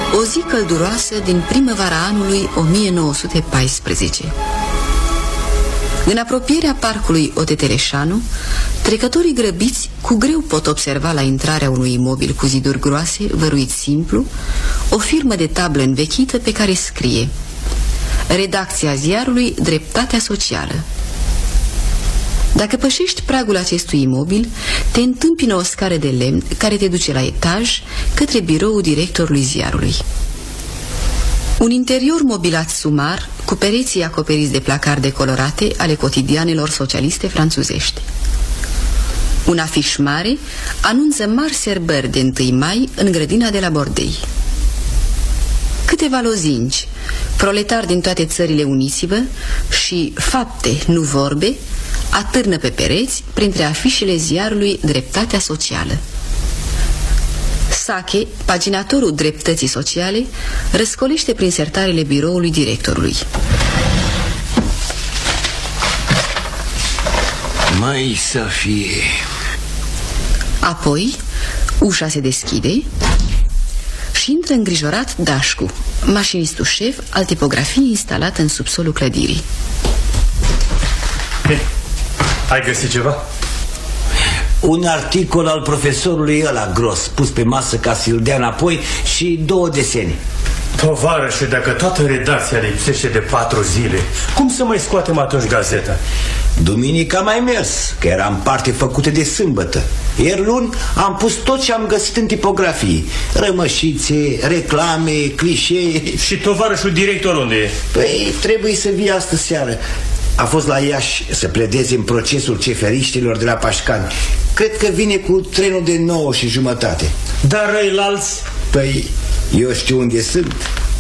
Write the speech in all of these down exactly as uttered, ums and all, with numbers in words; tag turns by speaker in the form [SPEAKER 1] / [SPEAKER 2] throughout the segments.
[SPEAKER 1] O zi călduroasă din primăvara anului o mie nouă sute paisprezece. În apropierea parcului Oteteleșanu, trecătorii grăbiți cu greu pot observa la intrarea unui imobil cu ziduri groase, văruit simplu, o firmă de tablă învechită pe care scrie: Redacția ziarului Dreptatea Socială. Dacă pășești pragul acestui imobil, te întâmpină o scară de lemn care te duce la etaj către biroul directorului ziarului. Un interior mobilat sumar, cu pereții acoperiți de placarde colorate ale cotidianelor socialiste franțuzești. Un afiș mare anunță mari serbări de întâi mai în grădina de la Bordei. Câteva lozinci, proletari din toate țările, uniți-vă, și fapte, nu vorbe, atârnă pe pereți printre afișele ziarului Dreptatea Socială. Sache, paginatorul Dreptății Sociale, răscolește prin sertarele biroului directorului.
[SPEAKER 2] Mai să fie.
[SPEAKER 1] Apoi, ușa se deschide și intră îngrijorat Dașcu, mașinistul șef al tipografiei instalat în subsolul clădirii.
[SPEAKER 3] Hey, ai găsit ceva?
[SPEAKER 2] Un articol al profesorului ăla gros, pus pe masă ca să-l dea înapoi, și două desene.
[SPEAKER 3] Tovarășe, dacă toată redacția lipsește de patru zile, cum să mai scoatem atunci gazeta?
[SPEAKER 2] Duminica mai mers, că era în parte făcută de sâmbătă. Ieri luni am pus tot ce am găsit în tipografie: rămășițe, reclame, clișee.
[SPEAKER 3] Și tovarășul director unde e?
[SPEAKER 2] Păi trebuie să vii astă seară. A fost la Iași să pledeze în procesul ceferiștilor de la Pașcani. Cred că vine cu trenul de nouă și jumătate.
[SPEAKER 3] Dar ăilalți?
[SPEAKER 2] Păi eu știu unde sunt.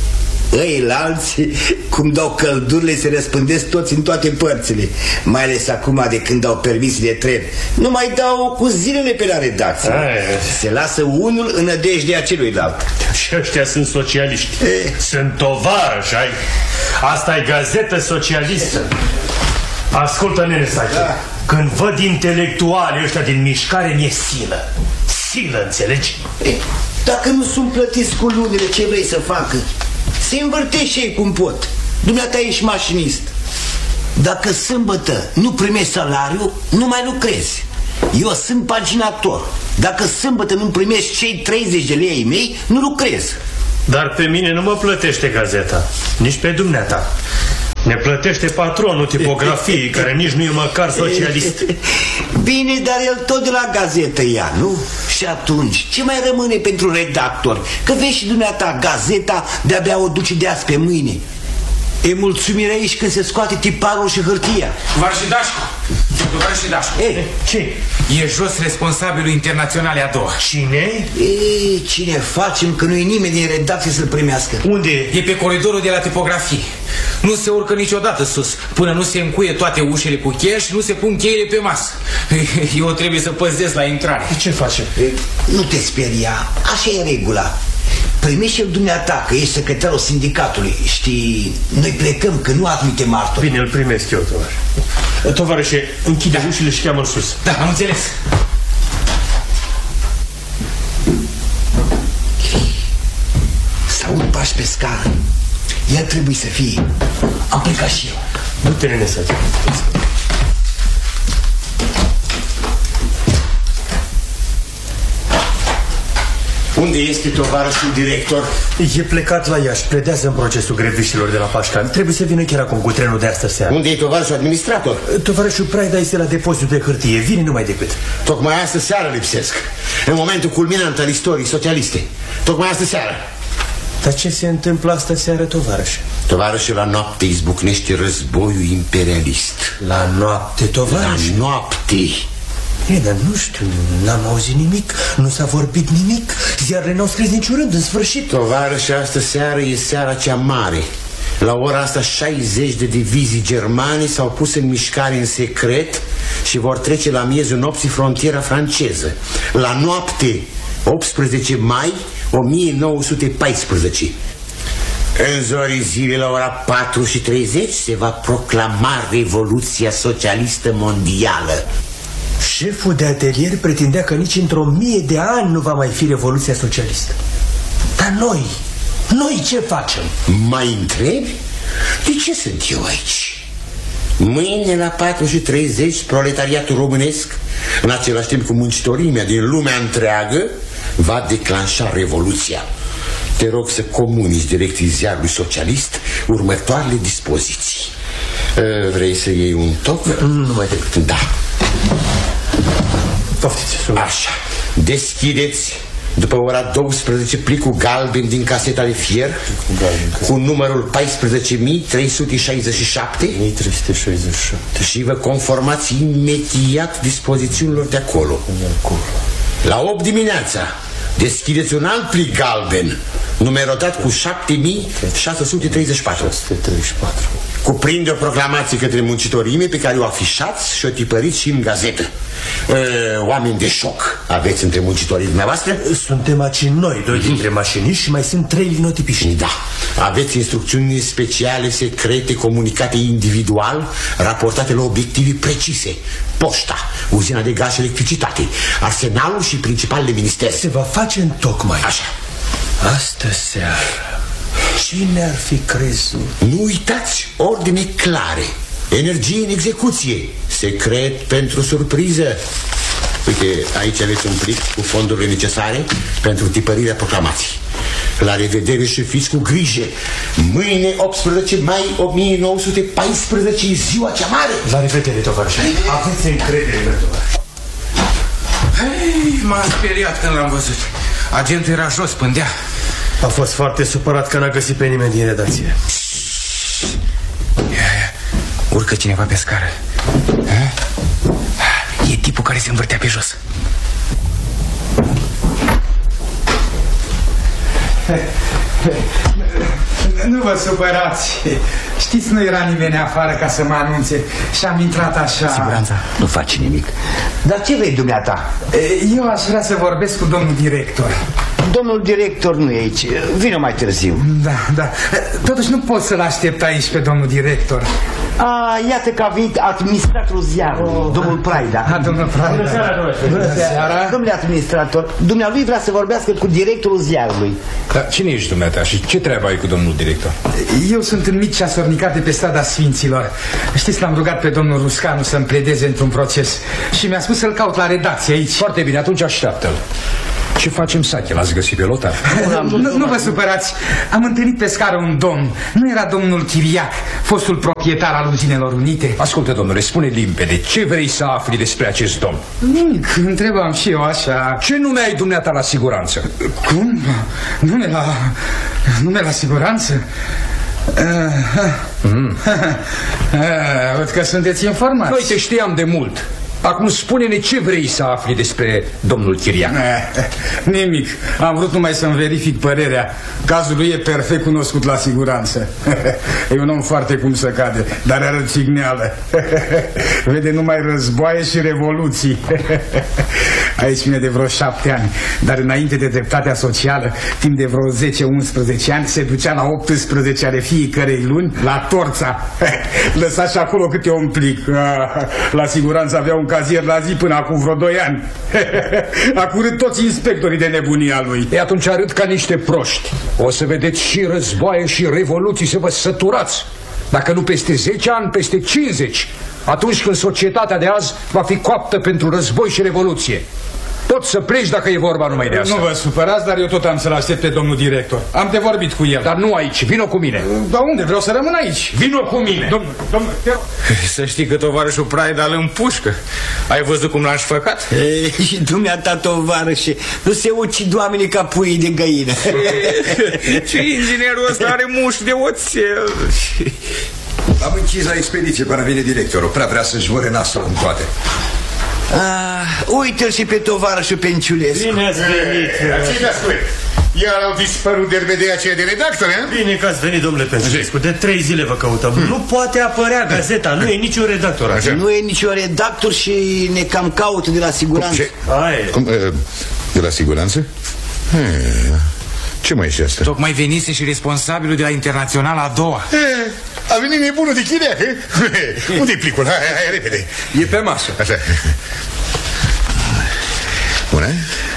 [SPEAKER 2] Ăilalți, cum dau căldurile, se răspândesc toți în toate părțile. Mai ales acum de când dau permisii de tren. Nu mai dau cu zilele pe la redacție. Aia. Se lasă unul în nădejdea celuilalt.
[SPEAKER 3] Și ăștia sunt socialiști.
[SPEAKER 2] E.
[SPEAKER 3] Sunt tovarăși, ai. Asta e gazetă socialistă. Ascultă, nene Sache, da. Când văd intelectualii ăștia din mișcare, mi-e silă. Silă, înțelegi?
[SPEAKER 2] E, dacă nu sunt plătiți cu lunile, ce vrei să facă? Se învârtește ei cum pot. Dumneata ești mașinist. Dacă sâmbătă nu primești salariu, nu mai lucrezi. Eu sunt paginator. Dacă sâmbătă nu primești cei treizeci de lei mei, nu lucrez.
[SPEAKER 3] Dar pe mine nu mă plătește gazeta. Nici pe dumneata. Ne plătește patronul tipografiei, care nici nu e măcar socialist.
[SPEAKER 2] Bine, dar el tot de la gazetă ia, nu? Și atunci, ce mai rămâne pentru redactor? Că vezi și dumneata, gazeta de-abia o duce de azi pe mâine. E mulțumire aici când se scoate tiparul și hârtia.
[SPEAKER 4] Tovarășe Dașcu, Tovarășe Dașcu.
[SPEAKER 2] E,
[SPEAKER 3] ce?
[SPEAKER 4] E jos responsabilul internațional a doua.
[SPEAKER 3] Cine?
[SPEAKER 2] E, cine facem că nu e nimeni din redacție să-l primească?
[SPEAKER 3] Unde e?
[SPEAKER 4] E pe coridorul de la tipografie. Nu se urcă niciodată sus până nu se încuie toate ușile cu cheie și nu se pun cheile pe masă. Eu trebuie să păzesc la intrare.
[SPEAKER 3] Ce facem?
[SPEAKER 2] E, nu te speria, așa e regula. Primește-l dumneata, că ești secretarul sindicatului. Știi, noi plecăm, că nu admite martori.
[SPEAKER 3] Bine, îl primesc eu, tovarășe. Tovarășe, închide da. ușile și cheamă-l sus.
[SPEAKER 4] Da, am înțeles.
[SPEAKER 2] S-aud pași pe scară. El trebuie să fie. Am plecat și eu.
[SPEAKER 3] Du-te, nene Sache.
[SPEAKER 5] Unde este tovarășul director?
[SPEAKER 3] E plecat la Iași, pledează în procesul greviștilor de la Pașcani. Trebuie să vină chiar acum cu trenul de astă seară.
[SPEAKER 5] Unde e tovarășul administrator?
[SPEAKER 3] Tovarășul Praida este la depozitul de hârtie, vine numai decât.
[SPEAKER 5] Tocmai astă seară lipsesc. În momentul culminant al istoriei socialiste. Tocmai astă seară.
[SPEAKER 3] Dar ce se întâmplă astă seară, tovarășe?
[SPEAKER 5] Tovarășe, la noapte izbucnește războiul imperialist.
[SPEAKER 3] La noapte, tovarășe?
[SPEAKER 5] La noapte.
[SPEAKER 3] E, dar nu știu, n-am auzit nimic, nu s-a vorbit nimic, ziarele n-au scris niciun rând, în sfârșit.
[SPEAKER 5] Tovarășe, astă seară e seara cea mare. La ora asta șaizeci de divizii germane s-au pus în mișcare în secret și vor trece la miezul nopții frontiera franceză. La noapte, optsprezece mai o mie nouă sute paisprezece. În zorii zilei, la ora patru și treizeci, se va proclama Revoluția Socialistă Mondială.
[SPEAKER 3] Șeful de atelier pretindea că nici într-o mie de ani nu va mai fi Revoluția Socialistă. Dar noi, Noi ce facem?
[SPEAKER 5] Mai întrebi? De ce sunt eu aici? Mâine la patru și treizeci proletariatul românesc, în același timp cu muncitorimea din lumea întreagă, va declanșa revoluția. Te rog să comunici direcții ziarului socialist următoarele dispoziții. Vrei să iei un toc?
[SPEAKER 3] Nu mai decât.
[SPEAKER 5] Da.
[SPEAKER 3] Poftiți.
[SPEAKER 5] Așa. Deschideți după ora douăsprezece plicul galben din caseta de fier cu numărul paisprezece mii trei sute șaizeci și șapte și vă conformați imediat dispozițiunilor de acolo. La opt dimineața deschideți un alt plic galben numerotat cu șapte mii șase sute treizeci și patru. Cuprinde o proclamație către muncitorime pe care o afișați și o tipăriți și în gazetă. Oameni de șoc aveți între muncitorii dumneavoastră?
[SPEAKER 3] Suntem aici noi, doi dintre mașiniști și mai sunt trei linotipiști.
[SPEAKER 5] Da. Aveți instrucțiuni speciale, secrete, comunicate individual, raportate la obiective precise. Poșta, uzina de gaz și electricitate, arsenalul și principalele ministere.
[SPEAKER 3] Se va face în tocmai.
[SPEAKER 5] Așa.
[SPEAKER 3] Astă seară, cine ar fi crezut?
[SPEAKER 5] Nu uitați, ordine clare, energie în execuție, secret pentru surpriză. Uite, aici aveți un plic cu fondurile necesare pentru tipărirea proclamației. La revedere și fiți cu grijă. Mâine, optsprezece mai o mie nouă sute paisprezece, e ziua cea mare.
[SPEAKER 3] La revedere, tovarășe. Aveți încredere, tovarășe.
[SPEAKER 4] M-a speriat când l-am văzut. Agentul era jos, pândea.
[SPEAKER 3] A fost foarte supărat că n-a găsit pe nimeni din redacție.
[SPEAKER 4] Urcă cineva pe scară. E tipul care se învârtea pe jos.
[SPEAKER 6] Nu vă supărați. Știți, nu era nimeni afară ca să mă anunțe și am intrat așa.
[SPEAKER 2] Siguranța nu face nimic. Dar ce vrei dumneata?
[SPEAKER 6] Eu aș vrea să vorbesc cu domnul director.
[SPEAKER 2] Domnul director nu e aici. Vino mai târziu.
[SPEAKER 6] Da, da. Totuși nu pot să-l aștept aici pe domnul director.
[SPEAKER 2] A, iată că a venit administratorul ziarului, oh, domnul Praida.
[SPEAKER 6] A, domnul Praida. Bună seara, domnule. Bună seara.
[SPEAKER 2] Domnule administrator, dumnealui vrea să vorbească cu directorul ziarului.
[SPEAKER 7] Dar cine ești dumneata și ce treabă ai cu domnul director?
[SPEAKER 6] Eu sunt în Micea Sornicate pe strada Sfinților. Știți, l-am rugat pe domnul Ruscanu să-mi pledeze într-un proces și mi-a spus să-l caut la redacție aici.
[SPEAKER 7] Foarte bine, atunci așteaptă-l. Ce facem, Sache? L-ați găsit pe lotar?
[SPEAKER 6] Nu, nu, nu vă supărați. Am întâlnit pe scară un domn. Nu era domnul Chiriac, fostul proprietar al Uzinelor Unite?
[SPEAKER 7] Ascultă, domnule, spune limpede. Ce vrei să afli despre acest domn?
[SPEAKER 6] Nimic, întrebam și eu așa.
[SPEAKER 7] Ce nume ai dumneata la siguranță?
[SPEAKER 6] Cum? Nume la... Nume la siguranță? Mm. Văd că sunteți informați.
[SPEAKER 7] Noi te știam de mult. Acum spune-ne ce vrei să afli despre domnul Chiriac.
[SPEAKER 6] Nimic. Am vrut numai să-mi verific părerea. Cazul lui e perfect cunoscut la siguranță. E un om foarte cum să cade, dar are țigneală. Vede numai războaie și revoluții. Aici vine de vreo șapte ani, dar înainte de dreptatea socială, timp de vreo zece unsprezece ani, se ducea la optsprezece ale fiecărei luni la Torța. Lăsa și acolo câte un plic. La siguranță avea un cazier la zi până acum vreo doi ani. A curât toți inspectorii de nebunia lui.
[SPEAKER 7] E atunci arăt ca niște proști. O să vedeți și războaie și revoluții, să vă săturați. Dacă nu peste zece ani, peste cincizeci. Atunci când societatea de azi va fi coaptă pentru război și revoluție. Poți să pleci dacă e vorba numai de asta.
[SPEAKER 6] Nu vă supărați, dar eu tot am să-l aștept pe domnul director. Am de vorbit cu el.
[SPEAKER 7] Dar nu aici, vino cu mine.
[SPEAKER 6] Dar unde? Vreau să rămân aici.
[SPEAKER 7] Vino cu mine.
[SPEAKER 6] Domnul, domnul,
[SPEAKER 4] să știi că tovarășul Praida îl împușcă. Ai văzut cum l-a înșfăcat?
[SPEAKER 2] E, și dumneata, tovarășe, nu se ucid oamenii ca puii de găină.
[SPEAKER 4] Și inginerul ăsta are mușchi de oțel.
[SPEAKER 8] Am închis la expediție până vine directorul. Prea vrea să-și vore nasul în toate.
[SPEAKER 2] Ah, uite-l și pe tovarășul Penciulescu.
[SPEAKER 3] Bine ați venit.
[SPEAKER 9] Ce te ascult? Iar au dispărut derbedeia aceea de redactor, eh?
[SPEAKER 3] Bine că ați venit, domnule Penciulescu. De trei zile vă căutăm. Hmm. Nu poate apărea gazeta, nu e niciun redactor.
[SPEAKER 2] Așa. Nu e niciun redactor și ne cam caută de la siguranță.
[SPEAKER 9] Ce? Cum, de la siguranță? Ce mai e și asta?
[SPEAKER 4] Tocmai venise și responsabilul de la Internaționala a doua.
[SPEAKER 9] E, a venit nebunul de Chiriac, eh? Unde-i plicul? Hai, hai, hai, repede.
[SPEAKER 7] E pe masă.
[SPEAKER 9] Așa. Bună.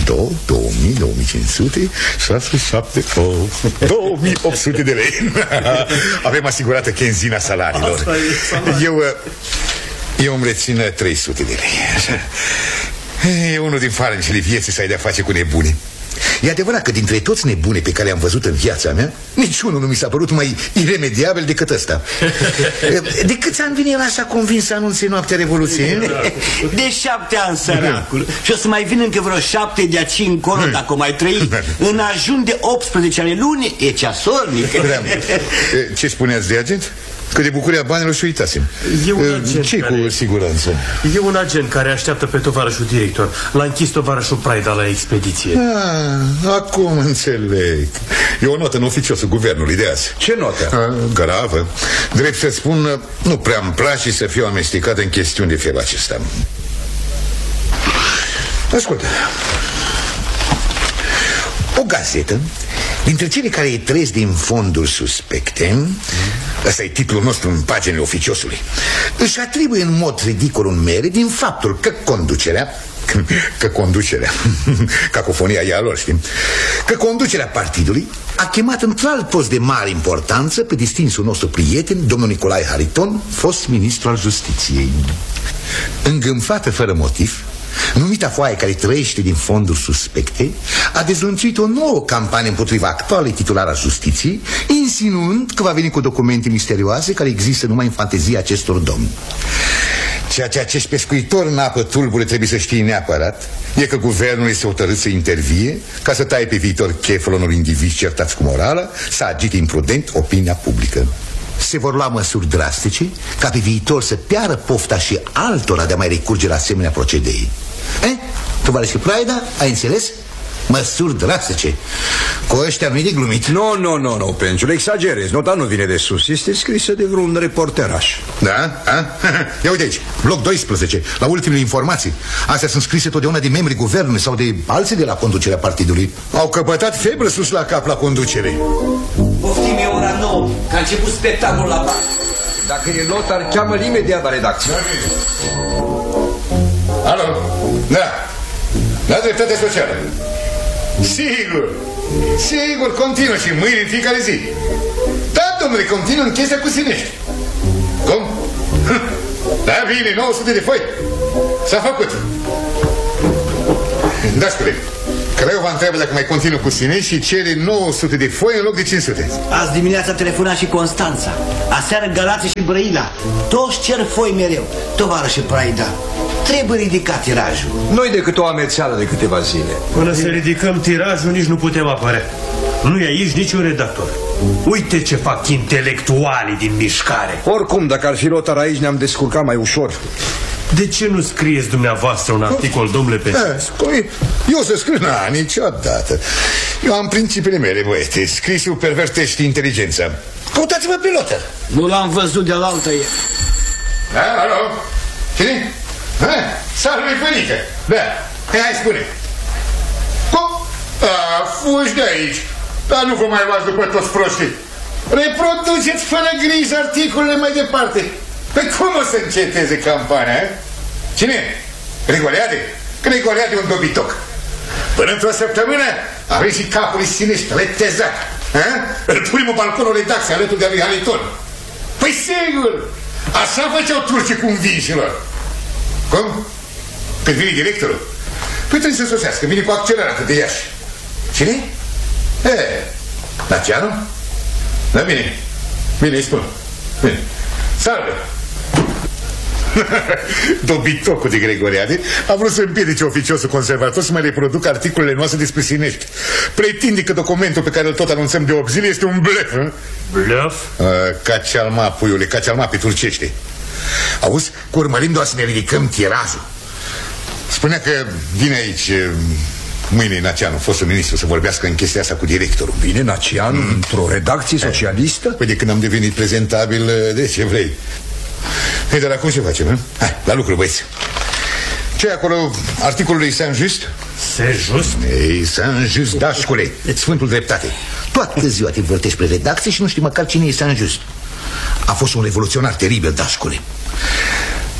[SPEAKER 9] două, două mii, două mii cinci sute, șase, șapte, opt, două mii opt sute de lei. Avem asigurată chenzina salariilor. Eu, eu îmi rețin trei sute de lei. E unul din farmecele vieții să ai de-a face cu nebuni. E adevărat că dintre toți nebuni pe care am văzut în viața mea, niciunul nu mi s-a părut mai iremediabil decât ăsta. De câți ani vine el așa convins să anunțe noaptea Revoluției?
[SPEAKER 2] De șapte ani, săracul. Și o să mai vin încă vreo șapte de aici încolo, dacă o mai trăi. În ajun de optsprezece ale luni e ceasornic.
[SPEAKER 9] Ce spuneați de agent? Că de bucuria banilor și uitasem.
[SPEAKER 3] E un agent
[SPEAKER 9] Ce
[SPEAKER 3] care...
[SPEAKER 9] cu siguranță?
[SPEAKER 3] E un agent care așteaptă pe tovarășul director. L-a închis tovarășul Praida la expediție.
[SPEAKER 9] Ah, acum înțeleg. E o notă în oficiosul guvernului de azi.
[SPEAKER 8] Ce notă?
[SPEAKER 9] Ah, gravă. Drept să spun, nu prea îmi place să fiu amestecat în chestiuni de felul acesta. Ascultă. O gazetă dintre cele care trăiesc din fonduri suspecte, ăsta e titlul nostru în paginile oficiosului, își atribuie în mod ridicol un merit din faptul că conducerea Că conducerea cacofonia e a lor, știi? Că conducerea partidului a chemat într-alt post de mare importanță pe distinsul nostru prieten, domnul Nicolae Hariton, fost ministru al justiției. Îngânfată fără motiv, numita foaie care trăiește din fonduri suspecte a dezlănțuit o nouă campanie împotriva actualei titular a justiției, insinuând că va veni cu documente misterioase care există numai în fantezia acestor domni. Ceea ce acești pescuitori în apă tulbure trebuie să știe neapărat e că guvernul este hotărât să intervie ca să taie pe viitor cheful unor indivizi certați cu morala, să agite imprudent opinia publică. Se vor lua măsuri drastice ca pe viitor să piară pofta și altora de a mai recurge la asemenea procedei. Eh? Tovarășul Praida, ai înțeles? Măsuri drastice. Cu ăștia nu-i de glumit.
[SPEAKER 8] Nu, nu, nu, nu, Penciule, exagerezi. Nota nu vine de sus, este scrisă de vreun reporteraș.
[SPEAKER 9] Da? A? Ia uite aici, bloc doisprezece, la ultimele informații. Astea sunt scrise totdeauna de membrii guvernului sau de alții de la conducerea partidului. Au căpătat febră sus la cap la conducere.
[SPEAKER 2] Poftim, e ora nouă, că a început spectacolul la bar.
[SPEAKER 8] Dacă e notar, cheamă-l imediat la redacție.
[SPEAKER 9] Alo? Da. La dreptate socială. Sigur, sigur, continuă și mâine în fiecare zi. Da, domnule, continuă în chestia cu Sinești. Cum? Da, bine, nouă sute de foi. S-a făcut. Da, spune, Craiova întreabă dacă mai continuă cu Sinești și cere nouă sute de foi în loc de cinci sute.
[SPEAKER 2] Azi dimineața a telefonat și Constanța. Aseară Galați și Brăila. Toți cer foi mereu. Tovarășul Praida, trebuie ridicat tirajul.
[SPEAKER 8] Nu-i decât o amețeală de câteva zile.
[SPEAKER 3] Până să ridicăm tirajul, nici nu putem apărea. Nu e aici niciun redactor. Uite ce fac intelectualii din mișcare.
[SPEAKER 8] Oricum, dacă ar fi lotar aici, ne-am descurcat mai ușor.
[SPEAKER 3] De ce nu scrieți dumneavoastră un articol, domnule Petrescu?
[SPEAKER 9] Eu să scriu? Na, niciodată. Eu am principiile mele, băiete. Scrisul pervertește inteligența. Căutați-mă pe lotar.
[SPEAKER 2] Nu l-am văzut de la altă ieri.
[SPEAKER 9] Da, alo? Cine? Ha? Salve, Fănică. Da, hai, hai, spune. Cum? A, fugi de aici. Dar nu vă mai luați după toți proștii. Reproduceți fără grijă articolele mai departe. Păi cum o să înceteze campania, eh? Cine? Grigoleade? Grigoleade e un dobitoc. Până într-o săptămână avem și capul Sinești retezat, eh? Îl punem în balconul redacției alături de lui Haliton. Păi sigur, așa făceau turcii cu învinșilor. Cum? Când vine directorul? Păi trebuie să sosească, vine cu accelerată de Iași. Cine? E, Dacianu? Da, bine. Bine, îi spun. Bine. Salve! Dobitocul de Gregoriade a vrut să împiedice oficiosul conservator să mai reproducă articolele noastre despre Sinești. Pretinde că documentul pe care îl tot anunțăm de opt zile este un blef.
[SPEAKER 3] Blef?
[SPEAKER 9] Uh, Cacealma, puiule, cacealma pe turcește. Auzi, că urmărim doar să ne ridicăm tirajul. Spunea că vine aici mâine Naceanu, fostul ministru, să vorbească în chestia asta cu directorul.
[SPEAKER 8] Vine Naceanu mm. într-o redacție socialistă?
[SPEAKER 9] Păi de când am devenit prezentabil, de ce vrei? Ei, dar acum ce facem, nu? Hai, la lucru, băieți. Ce acolo, articolul lui Saint-Just?
[SPEAKER 3] Saint-Just?
[SPEAKER 9] Ei, Saint-Just, dașcule, Sfântul Dreptate. Toată ziua te învârtești pe redacție și nu știi măcar cine e Saint-Just. A fost un revoluționar teribil, dașcule.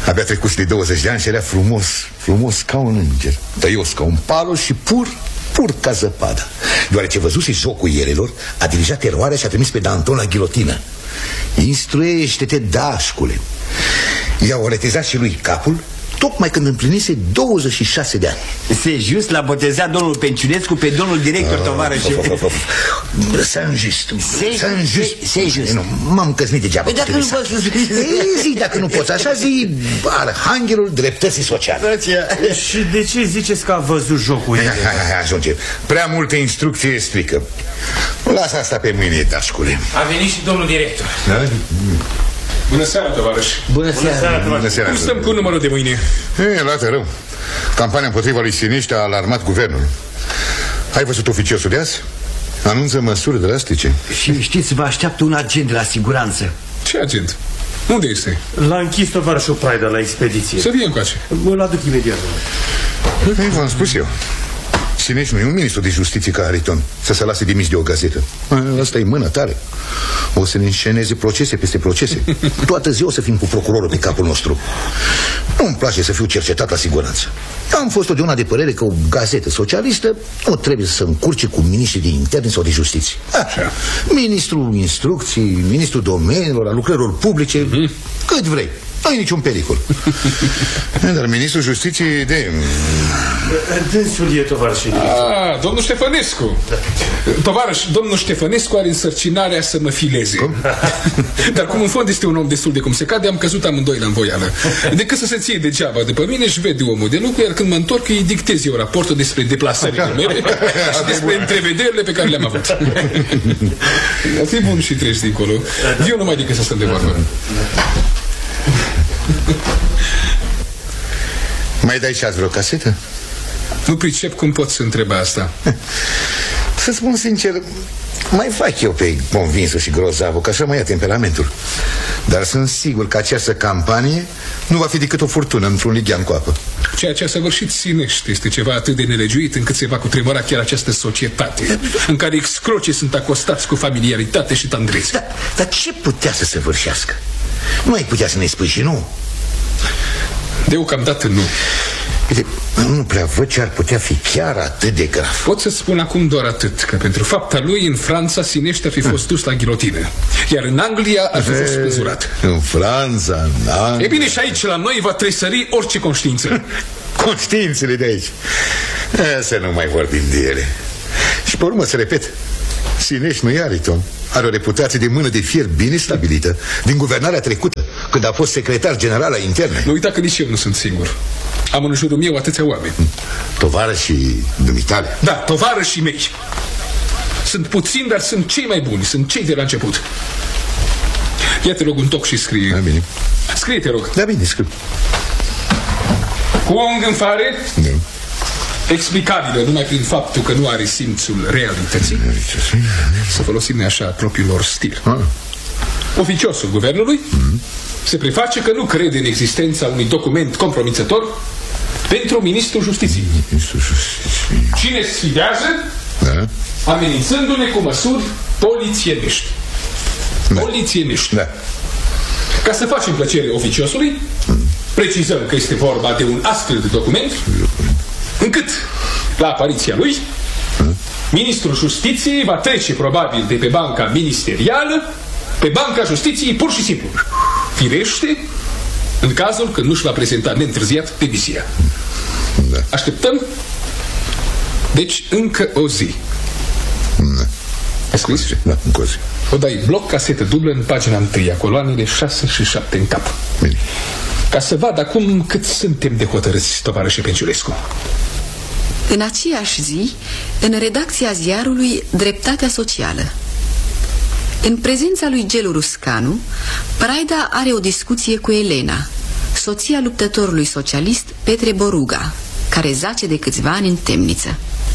[SPEAKER 9] Abia trecut de douăzeci de ani și era frumos, frumos ca un înger, tăios ca un palo și pur, pur ca zăpada. Deoarece văzuse jocul ierelor, a dirijat eroarea și a trimis pe Danton la ghilotină. Instruiește-te, dașcule. I-au retezat și lui capul, tocmai când împlinise douăzeci și șase de ani.
[SPEAKER 2] Se just l-a botezat domnul Penciunescu pe domnul director, tovarășe.
[SPEAKER 9] Saint-Just, Saint-Just. Nu, m-am căznit degeaba.
[SPEAKER 2] Dacă nu poți să zici.
[SPEAKER 9] Zi, dacă nu poți, așa zi arhanghelul dreptății sociale.
[SPEAKER 3] Și de ce ziceți că a văzut jocul?
[SPEAKER 9] Hai, hai, hai, ajunge. Prea multă instrucție strică. Lasă asta pe mâine, dașcule.
[SPEAKER 4] A venit și domnul director.
[SPEAKER 9] Da?
[SPEAKER 7] Bună seara, tovarăș.
[SPEAKER 2] Bună seara.
[SPEAKER 9] Bună seara.
[SPEAKER 7] Cum stăm cu numărul de mâine?
[SPEAKER 9] E, luată rău. Campania împotriva lui Siniști a alarmat guvernul. Ai văzut oficiosul de azi? Anunță măsuri drastice.
[SPEAKER 2] Și știți, vă așteaptă un agent de la siguranță.
[SPEAKER 7] Ce agent? Unde este?
[SPEAKER 3] L-a închis tovarășul Praida la expediție.
[SPEAKER 7] Să vie încoace.
[SPEAKER 3] Îl aduc imediat.
[SPEAKER 9] Ei, v-am spus eu. Sinești nu e un ministru de justiție ca Hariton să se lase demis de o gazetă. Asta e mână tare. O să ne înșeneze procese peste procese. Toată ziua o să fim cu procurorul pe capul nostru. Nu-mi place să fiu cercetat la siguranță. Am fost de una de părere că o gazetă socialistă nu trebuie să se încurce cu miniștrii de interne sau de justiție. Așa. Ministrul instrucții, ministrul domeniilor, al lucrărilor publice, mm-hmm. cât vrei. Nu ai niciun pericol. Dar ministrul justiției de...
[SPEAKER 3] Dânsul e tovarășul.
[SPEAKER 7] Ah, domnul Ștefănescu. Tovarăș, domnul Ștefănescu are însărcinarea să mă fileze. Cum? Dar cum în fond este un om destul de cum se cade, am căzut amândoi la învoială. Decât să se ție degeaba după mine, își vede omul de lucru, iar când mă întorc îi dictez eu raportul despre deplasările mele și despre întrevederile pe care le-am avut. Fii bun și treci dincolo. Eu nu mai decât să stăm de vorbă.
[SPEAKER 9] Mai dai și azi vreo casetă?
[SPEAKER 7] Nu pricep cum pot să întreba asta.
[SPEAKER 9] Să spun sincer, mai fac eu pe convinsul și grozavul, că așa mai ia temperamentul. Dar sunt sigur că această campanie nu va fi decât o furtună într-un lighean cu apă.
[SPEAKER 7] Ceea ce a săvârșit Sinești este ceva atât de nelegiuit încât se va cutremura chiar această societate, în care excrocii sunt acostați cu familiaritate și tandrețe.
[SPEAKER 9] Dar, dar ce putea să săvârșească? Nu ai putea să ne spui și nu?
[SPEAKER 7] Deocamdată nu.
[SPEAKER 9] Uite, nu prea văd ce ar putea fi chiar atât de grav.
[SPEAKER 7] Pot să spun acum doar atât, că pentru fapta lui în Franța Sinești ar fi fost dus la ghilotină, iar în Anglia ar fi fost spânzurat.
[SPEAKER 9] În Franța, în Anglia...
[SPEAKER 7] E bine, și aici la noi va tresări orice conștiință.
[SPEAKER 9] Conștiințele de aici, e, să nu mai vorbim de ele. Și pe urmă să repet, Sinești nu e Hariton. Are o reputație de mână de fier bine stabilită din guvernarea trecută, când a fost secretar general la interne.
[SPEAKER 7] Nu uita că nici eu nu sunt singur. Am în jurul meu atâția oameni.
[SPEAKER 9] Tovarășii dumitale.
[SPEAKER 7] Da, tovarășii mei. Sunt puțini, dar sunt cei mai buni. Sunt cei de la început. Ia te rog un toc și scrie.
[SPEAKER 9] Da, bine.
[SPEAKER 7] Scrie, te rog.
[SPEAKER 9] Da, bine, scriu.
[SPEAKER 7] Cu o îngânfare
[SPEAKER 9] da.
[SPEAKER 7] explicabilă numai prin faptul că nu are simțul realității, să folosim așa propriul lor stil. Ah. Oficiosul guvernului mm. se preface că nu crede în existența unui document compromițător pentru ministrul justiției.
[SPEAKER 9] Ministrul justiției.
[SPEAKER 7] Cine sfidează,
[SPEAKER 9] da.
[SPEAKER 7] amenințându-ne cu măsuri polițienești. Da. Polițienești.
[SPEAKER 9] Da.
[SPEAKER 7] Ca să facem plăcere oficiosului, mm. precizăm că este vorba de un astfel de document, încât, la apariția lui, mm. ministrul justiției va trece probabil de pe banca ministerială pe banca justiției pur și simplu. Firește, în cazul când nu-și va prezenta neîntârziat demisia. Da. Așteptăm, deci, încă o zi.
[SPEAKER 9] Da.
[SPEAKER 7] Ai scris?
[SPEAKER 9] Da, încă o zi.
[SPEAKER 7] O dai bloc, casetă dublă în pagina întâia, coloanele șase și șapte în cap.
[SPEAKER 9] Bine.
[SPEAKER 7] Ca să vad acum cât suntem de hotărâți, tovarășe Penciulescu.
[SPEAKER 1] În aceeași zi, în redacția ziarului Dreptatea Socială. În prezența lui Gelu Ruscanu, Praida are o discuție cu Elena, soția luptătorului socialist Petre Boruga, care zace de câțiva ani în temniță.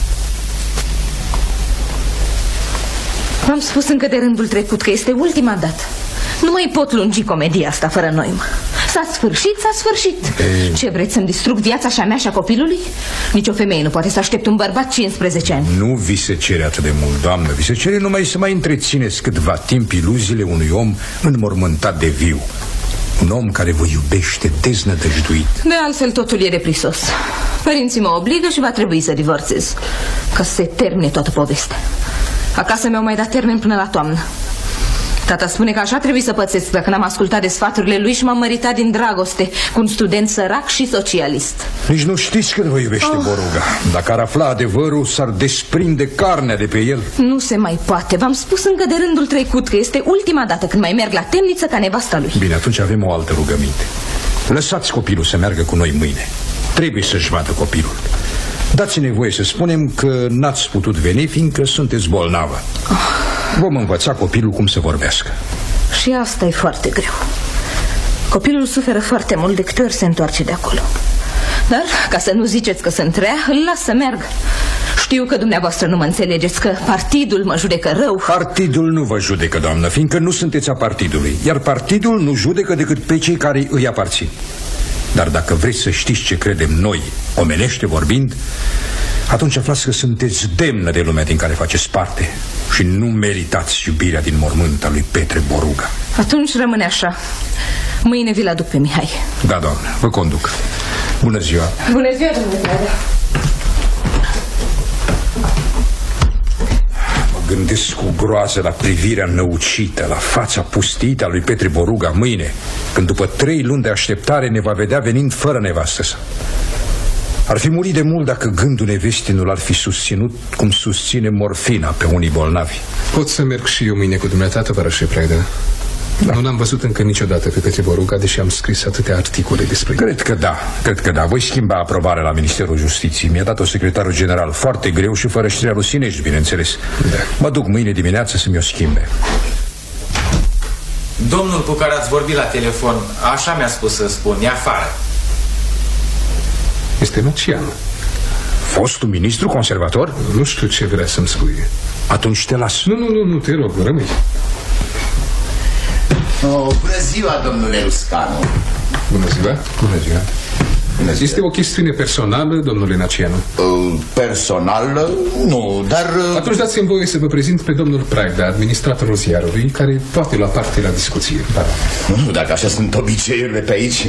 [SPEAKER 10] V-am spus încă de rândul trecut că este ultima dată. Nu mai pot lungi comedia asta fără noimă. S-a sfârșit, s-a sfârșit. E... Ce vreți, să-mi distrug viața și a mea și a copilului? Nici o femeie nu poate să aștepte un bărbat cincisprezece ani.
[SPEAKER 7] Nu vi se cere atât de mult, doamnă. Vi se cere numai să mai întrețineți câtva timp iluziile unui om înmormântat de viu. Un om care vă iubește deznădăjduit.
[SPEAKER 10] De altfel, totul e deprisos. Părinții mă obligă și va trebui să divorțez, ca să se termine toată povestea. Acasă mi-au mai dat termen până la toamnă. Tata spune că așa trebuie să pățesc dacă n-am ascultat de sfaturile lui și m-am măritat din dragoste cu un student sărac și socialist.
[SPEAKER 7] Nici nu știți cât vă iubește oh. Boruga. Dacă ar afla adevărul, s-ar desprinde carnea de pe el.
[SPEAKER 10] Nu se mai poate. V-am spus încă de rândul trecut că este ultima dată când mai merg la temniță ca nevasta lui.
[SPEAKER 7] Bine, atunci avem o altă rugăminte. Lăsați copilul să meargă cu noi mâine. Trebuie să-și vadă copilul. Dați-ne voie să spunem că n-ați putut veni fiindcă sunteți bolnavă. oh. Vom învăța copilul cum să vorbească.
[SPEAKER 10] Și asta e foarte greu. Copilul suferă foarte mult de câte ori se întoarce de acolo. Dar, ca să nu ziceți că sunt rea, îl las să meargă. Știu că dumneavoastră nu mă înțelegeți, că partidul mă judecă rău.
[SPEAKER 7] Partidul nu vă judecă, doamnă, fiindcă nu sunteți a partidului. Iar partidul nu judecă decât pe cei care îi aparțin. Dar dacă vreți să știți ce credem noi, omenește vorbind, atunci aflați că sunteți demnă de lumea din care faceți parte și nu meritați iubirea din mormânt a lui Petre Boruga.
[SPEAKER 10] Atunci rămâne așa. Mâine vi-l aduc pe Mihai.
[SPEAKER 7] Da, doamnă, vă conduc. Bună ziua.
[SPEAKER 10] Bună ziua, domnule.
[SPEAKER 7] Mă gândesc cu groază la privirea năucită, la fața pustită a lui Petre Boruga mâine, când după trei luni de așteptare ne va vedea venind fără nevastă sa. Ar fi murit de mult dacă gândul nevestii nu l-ar fi susținut cum susține morfina pe unii bolnavi.
[SPEAKER 11] Pot să merg și eu mâine cu dumneata, tovarășe Praida? Da. Nu l-am văzut încă niciodată pe Petre Boruga, deși am scris atâtea articole despre el.
[SPEAKER 7] Cred că da, cred că da. Voi schimba aprobarea la Ministerul Justiției. Mi-a dat-o secretarul general foarte greu și fără știrea lui Sinești, bineînțeles. Da. Mă duc mâine dimineață să mi-o schimbe.
[SPEAKER 4] Domnul cu care ați vorbit la telefon, așa mi-a spus să spun, e afară.
[SPEAKER 11] Este Nacian.
[SPEAKER 7] Fostul ministru conservator?
[SPEAKER 11] Nu știu ce vrea să-mi spui.
[SPEAKER 7] Atunci te las.
[SPEAKER 11] Nu, nu, nu, nu te rog, rămâi.
[SPEAKER 2] Oh, bună ziua, domnule Ruscanu.
[SPEAKER 11] Bună ziua. Bună ziua. Bună ziua. Este o chestiune personală, domnule Nacianu?
[SPEAKER 2] Uh, personală? Nu, dar... Uh...
[SPEAKER 11] Atunci dați-mi voie să vă prezint pe domnul Praida, administratorul ziarului, care poate lua parte la discuție. Da.
[SPEAKER 2] Nu, dacă așa sunt obiceiurile pe aici.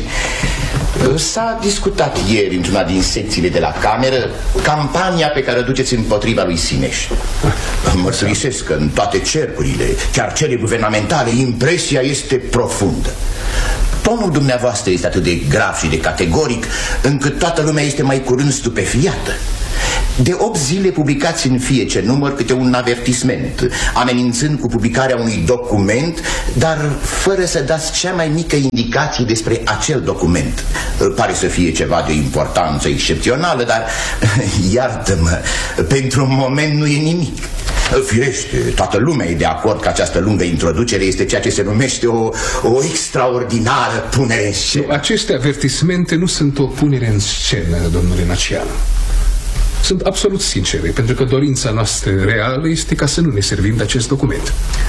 [SPEAKER 2] S-a discutat ieri într-una din secțiile de la cameră campania pe care o duceți împotriva lui Sineș. Mărturisesc că în toate cercurile, chiar cele guvernamentale, impresia este profundă. Tonul dumneavoastră este atât de grav și de categoric încât toată lumea este mai curând stupefiată. De opt zile publicați în fiecare număr câte un avertisment, amenințând cu publicarea unui document, dar fără să dați cea mai mică indicație despre acel document. Pare să fie ceva de importanță excepțională, dar, iartă-mă, pentru un moment nu e nimic. Firește, toată lumea e de acord că această lungă introducere este ceea ce se numește o, o extraordinară punere în scenă.
[SPEAKER 11] Aceste avertismente nu sunt o punere în scenă, domnule Nacian. Sunt absolut sincere, pentru că dorința noastră reală este ca să nu ne servim de acest document.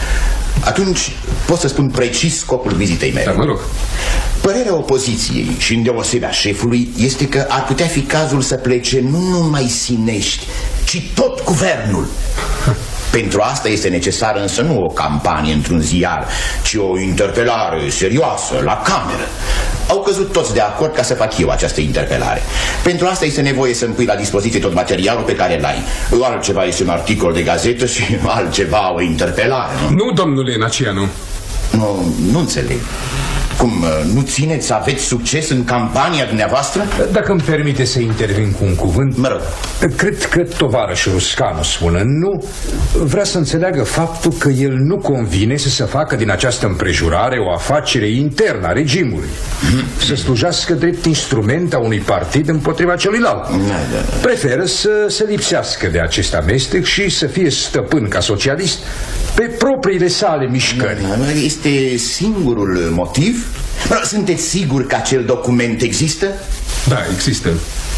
[SPEAKER 2] Atunci pot să spun precis scopul vizitei mele.
[SPEAKER 11] Da, mă rog.
[SPEAKER 2] Părerea opoziției și îndeosebea șefului este că ar putea fi cazul să plece nu numai Sinești, ci tot guvernul. Pentru asta este necesară însă nu o campanie într-un ziar, ci o interpelare serioasă la cameră. Au căzut toți de acord ca să fac eu această interpelare. Pentru asta este nevoie să-mi pui la dispoziție tot materialul pe care l-ai. Altceva este un articol de gazetă și altceva o interpelare, nu?
[SPEAKER 11] Nu, domnule Nacianu.
[SPEAKER 2] Nu, nu înțeleg. Cum, nu țineți să aveți succes în campania dumneavoastră?
[SPEAKER 7] Dacă îmi permite să intervin cu un cuvânt,
[SPEAKER 2] mă rog.
[SPEAKER 7] Cred că tovarășul Ruscanu, spune nu, vrea să înțeleagă faptul că el nu convine să se facă din această împrejurare o afacere internă a regimului, să slujească drept instrument a unui partid împotriva celuilalt. Preferă să se lipsească de acest amestec și să fie stăpân ca socialist pe propriile sale mișcări.
[SPEAKER 2] Este singurul motiv? Sunteți siguri că acel document există?
[SPEAKER 11] Da, există.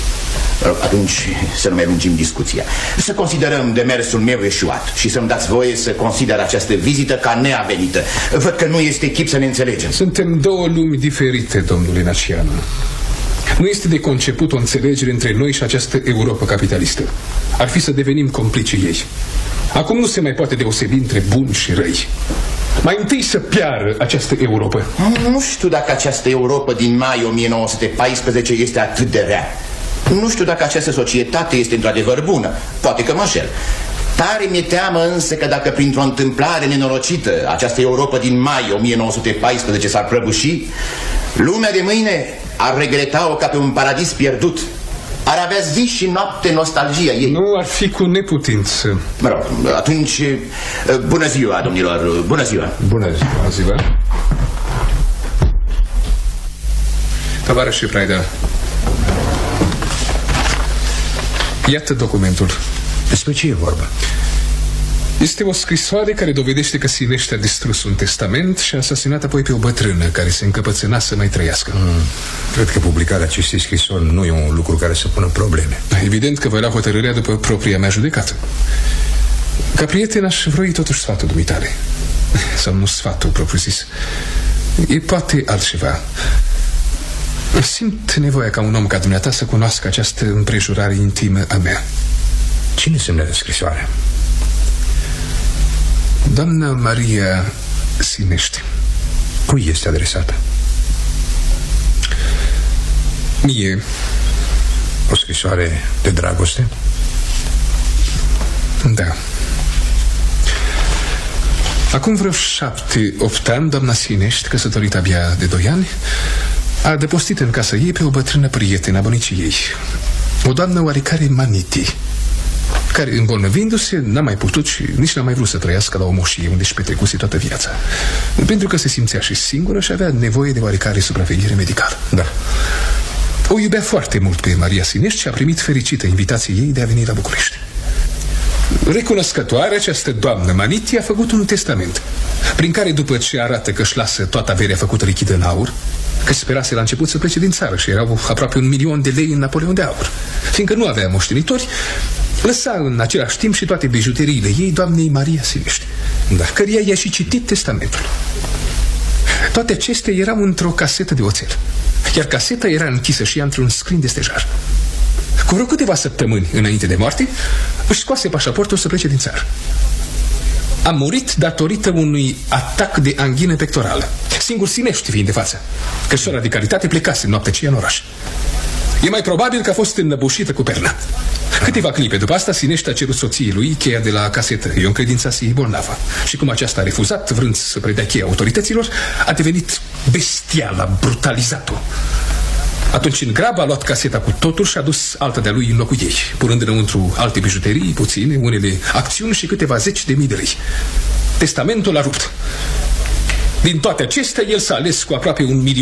[SPEAKER 2] Atunci să nu mai lungim discuția. Să considerăm demersul meu eșuat și să-mi dați voie să consider această vizită ca neavenită. Văd că nu este chip să ne înțelegem.
[SPEAKER 11] Suntem două lumi diferite, domnule Nacianu. Nu este de conceput o înțelegere între noi și această Europa capitalistă. Ar fi să devenim complicii ei. Acum nu se mai poate deosebi între buni și răi. Mai întâi să piară această Europa.
[SPEAKER 5] Nu știu dacă această Europa din mai o mie nouă sute paisprezece este atât de rea. Nu știu dacă această societate este într-adevăr bună. Poate că mă înșel. Tare mi-e teamă însă că dacă printr-o întâmplare nenorocită această Europa din mai o mie nouă sute paisprezece s-ar prăbuși, lumea de mâine ar regreta-o ca pe un paradis pierdut. Ar avea zi și noapte nostalgia ei.
[SPEAKER 11] Nu ar fi cu neputință.
[SPEAKER 5] Mă rog, atunci, bună ziua, domnilor, bună ziua.
[SPEAKER 11] Bună ziua. Bună ziua. Tovarășe Praida, iată documentul.
[SPEAKER 9] Despre ce e vorba?
[SPEAKER 11] Este o scrisoare care dovedește că Sinește a distrus un testament și a asasinat apoi pe o bătrână care se încăpățâna să mai trăiască.
[SPEAKER 9] Mm. Cred că publicarea acestei scrisori nu e un lucru care să pună probleme.
[SPEAKER 11] Evident că voi lua hotărârea după propria mea judecată. Ca prieten aș vrei totuși sfatul dumitale. Sau nu sfatul propriu-zis. E poate altceva. Simt nevoia ca un om ca dumneata să cunoască această împrejurare intimă a mea.
[SPEAKER 9] Cine semnează scrisoarea?
[SPEAKER 11] Doamna Maria Sinește.
[SPEAKER 9] Cui este adresată?
[SPEAKER 11] Mie.
[SPEAKER 9] O scrisoare de dragoste?
[SPEAKER 11] Da. Acum vreo șapte, opt ani, doamna Sinești, căsătorită abia de doi ani, a depostit în casa ei pe o bătrână prietenă a bunicii ei, o doamnă oarecare Maniti, care, îmbolnăvindu-se, n-a mai putut și nici n-a mai vrut să trăiască la o moșie unde își petrecuse toată viața, pentru că se simțea și singură și avea nevoie de oarecare supraveghere medicală.
[SPEAKER 9] Da.
[SPEAKER 11] O iubea foarte mult pe Maria Sinești și a primit fericită invitația ei de a veni la București. Recunoscătoare, această doamnă Maniti a făcut un testament prin care, după ce arată că își lasă toată averea făcută lichidă în aur, că sperase la început să plece din țară și erau aproape un milion de lei în Napoleon de aur, fiindcă nu avea moștenitori, lăsa în același timp și toate bijuteriile ei doamnei Maria Sinești, da, căreia i-a și citit testamentul. Toate acestea erau într-o casetă de oțel, iar caseta era închisă și ea într-un scrin de stejar. Cu vreo câteva săptămâni înainte de moarte, își scoase pașaportul să plece din țară. A murit datorită unui atac de anghină pectorală, singur Sinești fiind de față, că sora de caritate plecase noaptea aceea în oraș. E mai probabil că a fost înnăbușită cu perna. Câteva clipe după asta, Sinești a cerut soției lui cheia de la casetă. Eu încredințase ei bolnavă. Și cum aceasta a refuzat, vrând să predea cheia autorităților, a devenit bestială, a brutalizat-o. Atunci, în grabă, a luat caseta cu totul și a dus alta de-a lui în locul ei, punând înăuntru alte bijuterii, puține, unele acțiuni și câteva zeci de mii de lei. Testamentul a rupt. Din toate acestea, el s-a ales cu aproape un milion